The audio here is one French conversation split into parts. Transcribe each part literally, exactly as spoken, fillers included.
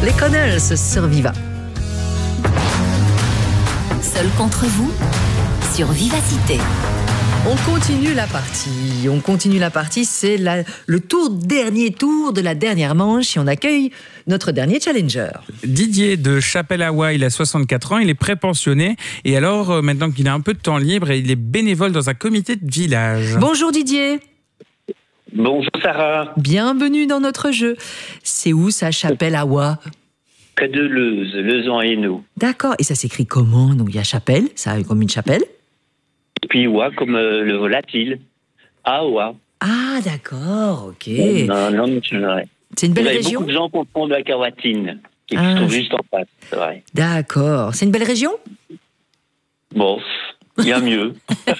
Les Connells sur Viva. Seul contre vous, sur Vivacité. On continue la partie. On continue la partie. C'est la, le tour, dernier tour de la dernière manche et on accueille notre dernier challenger. Didier de Chapelle-Hawa, il a soixante-quatre ans, il est pré-pensionné et alors euh, maintenant qu'il a un peu de temps libre, il est bénévole dans un comité de village. Bonjour Didier. Bonjour Sarah. Bienvenue dans notre jeu. C'est où ça, Chapelle-Hawa? Près de Leuze, Leuze-en-Hainaut. D'accord. Et ça s'écrit comment? Donc il y a chapelle, ça comme une chapelle. Et puis Oua comme euh, le volatile. Ah Oua. Ah d'accord, ok. Non, non, non, c'est vrai. C'est une belle Vous avez région. beaucoup de gens confondent la Cawatine, qui Ah. se trouve juste en face, c'est vrai. D'accord. C'est une belle région. Bon, il y a mieux.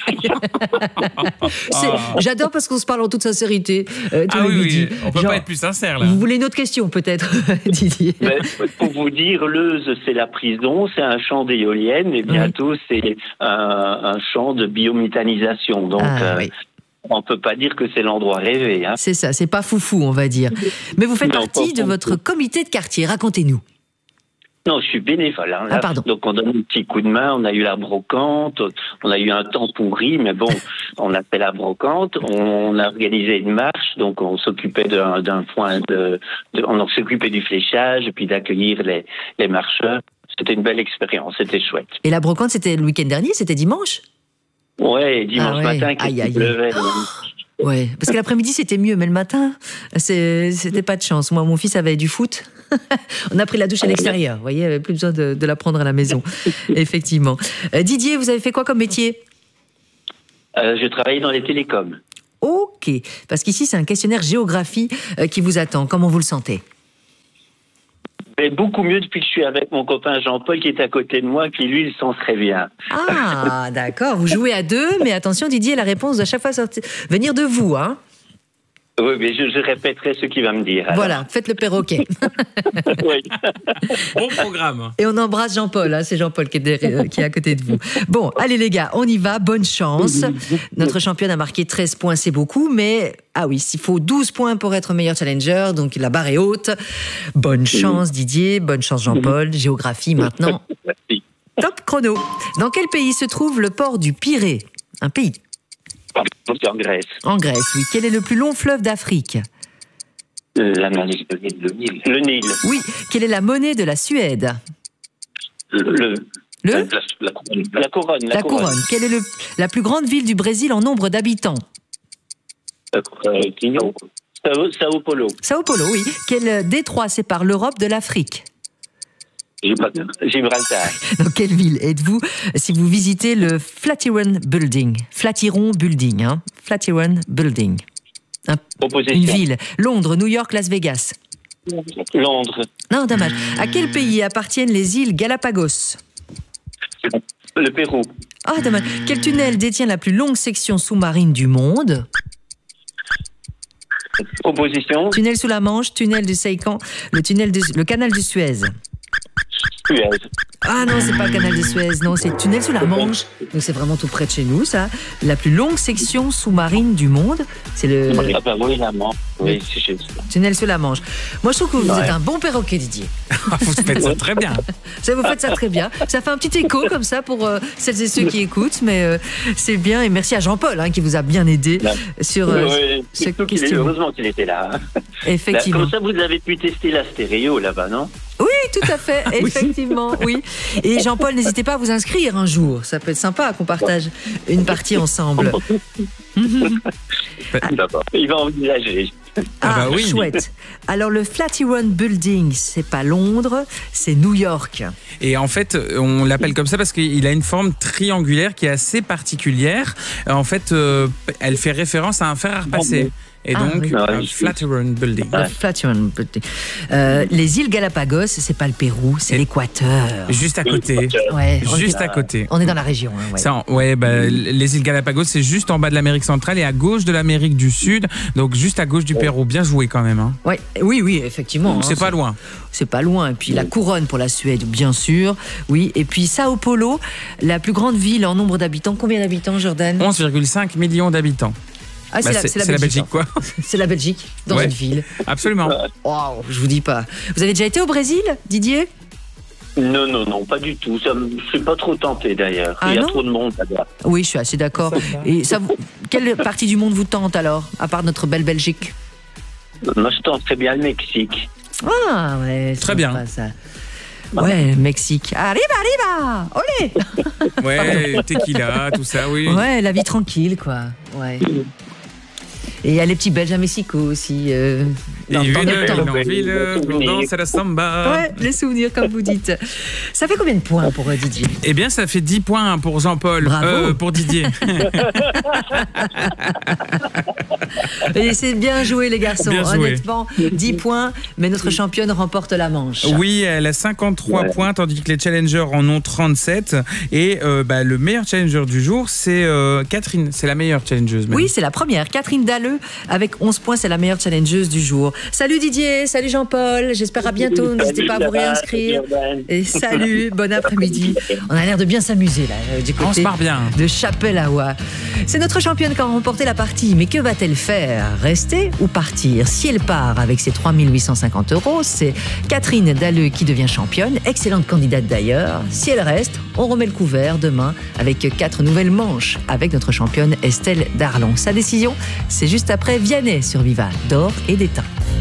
C'est- J'adore parce qu'on se parle en toute sincérité. euh, tous Ah les oui, midis. oui, on peut Genre, pas être plus sincère là. Vous voulez une autre question peut-être, Didier? Mais pour vous dire, Leuze, c'est la prison, c'est un champ d'éoliennes, et bientôt, c'est un, un champ de biométhanisation. Donc, Ah, euh, oui. on ne peut pas dire que c'est l'endroit rêvé. Hein. C'est ça, c'est pas foufou, on va dire. Mais vous faites Non, partie pas de votre comité de quartier. Racontez-nous. Non, je suis bénévole. Hein, là. Ah, pardon. Donc, on donne un petit coup de main. On a eu la brocante. On a eu un temps pourri, mais bon, on a fait la brocante. On a organisé une marche. Donc, on s'occupait d'un, d'un point de, de- on s'occupait du fléchage et puis d'accueillir les, les marcheurs. C'était une belle expérience. C'était chouette. Et la brocante, c'était le week-end dernier, c'était dimanche? Ouais, dimanche Ah ouais. matin, Aïe, qu'il aïe, aïe. pleuvait. Ouais, parce que l'après-midi c'était mieux, mais le matin, c'est- c'était pas de chance. Moi, mon fils avait du foot. On a pris la douche à l'extérieur. Vous voyez, il n'y avait plus besoin de, de la prendre à la maison. Effectivement. Euh, Didier, vous avez fait quoi comme métier? Euh, je travaillais dans les télécoms. Ok, parce qu'ici c'est un questionnaire géographie euh, qui vous attend. Comment vous le sentez? Mais beaucoup mieux depuis que je suis avec mon copain Jean-Paul qui est à côté de moi, qui lui, il sent très bien. Ah, d'accord. Vous jouez à deux, mais attention, Didier, la réponse doit à chaque fois sortir, venir de vous, hein? Oui, mais je, je répéterai ce qu'il va me dire. alors. Voilà, faites le perroquet. Oui. Bon programme. Et on embrasse Jean-Paul, hein, c'est Jean-Paul qui est, derrière- qui est à côté de vous. Bon, allez les gars, on y va, bonne chance. Notre championne a marqué treize points, c'est beaucoup, mais ah oui, il faut douze points pour être meilleur challenger, donc la barre est haute. Bonne chance Didier, bonne chance Jean-Paul. Géographie maintenant, Merci. top chrono. Dans quel pays se trouve le port du Pirée? Un pays. C'est en Grèce. En Grèce, oui. Quel est le plus long fleuve d'Afrique? La Nil. Le Nil. Le Nil. Oui. Quelle est la monnaie de la Suède? Le, le- Le la, la couronne. La couronne. La couronne. Quelle est le, la plus grande ville du Brésil en nombre d'habitants? Euh, Quino. Sao, Sao Paulo. Sao Paulo, oui. Quel détroit sépare l'Europe de l'Afrique? J'ai pas Gibraltar. Dans quelle ville êtes-vous si vous visitez le Flatiron Building? Flatiron Building, hein. Flatiron Building. Un- Proposition. une ville. Londres, New York, Las Vegas. Londres. Non, dommage. À quel pays appartiennent les îles Galapagos? Le Pérou. Ah, dommage. Quel tunnel détient la plus longue section sous-marine du monde? Proposition. Tunnel sous la Manche, tunnel du Seycan, le tunnel du, le canal du Suez. Suez. Ah non, c'est pas le canal de Suez, non, c'est tunnel sous la Manche. Donc c'est vraiment tout près de chez nous, ça. La plus longue section sous-marine du monde, c'est le Ah ben oui, la Manche. Oui, c'est chez tunnel sous la Manche. Moi, je trouve que vous Ouais. êtes un bon perroquet, Didier. Vous faites ça très bien. Ça, vous faites ça très bien. Ça fait un petit écho comme ça pour euh, celles et ceux qui écoutent, mais euh, c'est bien. Et merci à Jean-Paul hein, qui vous a bien aidé Ouais. sur euh, Oui, ce surtout qu'il est- questionnaire. heureusement qu'il était là. Effectivement. Comme ça, vous avez pu tester la stéréo là-bas, non? Oui, tout à fait, effectivement, oui. Et Jean-Paul, n'hésitez pas à vous inscrire un jour. Ça peut être sympa qu'on partage une partie ensemble. D'accord. Il va envisager. Ah, Ah bah oui. chouette. Alors, le Flatiron Building, c'est pas Londres, c'est New York. Et en fait, on l'appelle comme ça parce qu'il a une forme triangulaire qui est assez particulière. En fait, euh, elle fait référence à un fer à repasser. Et Ah, donc, oui. un Flatiron Building. Le Flatiron Building. Euh, les îles Galapagos, c'est pas le Pérou, c'est Et- l'Équateur. Juste à côté. Ouais, on Juste est- à côté. On est dans la région. hein, ouais. Ça, en- ouais, bah, les îles Galapagos, c'est juste en bas de l'Amérique centrale et à gauche de l'Amérique du Sud. Donc, juste à gauche du Pérou. Bien joué quand même. Hein. Ouais, oui, oui, effectivement. C'est hein, pas loin. C'est pas loin. Et puis la couronne pour la Suède, bien sûr. Oui. Et puis Sao Paulo, la plus grande ville en nombre d'habitants. Combien d'habitants, Jordan? onze virgule cinq millions d'habitants. Ah, c'est Bah, la, c'est- c'est la c'est la Belgique, Belgique, quoi. hein. C'est la Belgique, dans Ouais. une ville. Absolument. Waouh, je vous dis pas. Vous avez déjà été au Brésil, Didier? Non, non, non, pas du tout. Ça, me- je suis pas trop tenté d'ailleurs. Ah Il y a non trop de monde là-bas. Oui, je suis assez d'accord. Et ça, vous- quelle partie du monde vous tente alors, à part notre belle Belgique? Moi, je tente très bien le Mexique. Ah ouais, Très sympa, bien. ça. Ouais, Mexique. Arriba, arriba, olé. Ouais, tequila, tout ça, oui. Ouais, la vie tranquille, quoi. Ouais. Et il y a les petits Belges à Mexico aussi. Euh, Et dans- dans ville, le temps. en ville, pour danser la samba. Ouais, les souvenirs, comme vous dites. Ça fait combien de points pour euh, Didier? Eh bien, ça fait dix points pour Jean-Paul. Bravo. Euh, pour Didier. Et c'est bien joué, les garçons. Bien joué. Honnêtement, dix points, mais notre championne remporte la manche. Oui, elle a cinquante-trois Ouais. points, tandis que les challengers en ont trente-sept. Et euh, bah, le meilleur challenger du jour, c'est euh, Catherine. C'est la meilleure challengeuse. même. Oui, c'est la première. Catherine Dalleux, avec onze points, c'est la meilleure challengeuse du jour. Salut Didier, salut Jean-Paul, j'espère à bientôt. N'hésitez pas à vous réinscrire. Et salut, bon après-midi. On a l'air de bien s'amuser là, euh, du On côté se marre bien. de Chapelle-Hawa. C'est notre championne qui a remporté la partie, mais que va-t-elle faire? Rester ou partir? Si elle part avec ses trois mille huit cent cinquante euros, c'est Catherine Dalleux qui devient championne, excellente candidate d'ailleurs. Si elle reste, on remet le couvert demain avec quatre nouvelles manches avec notre championne Estelle Darlon. Sa décision, c'est juste après Vianney sur Viva, d'or et d'étain.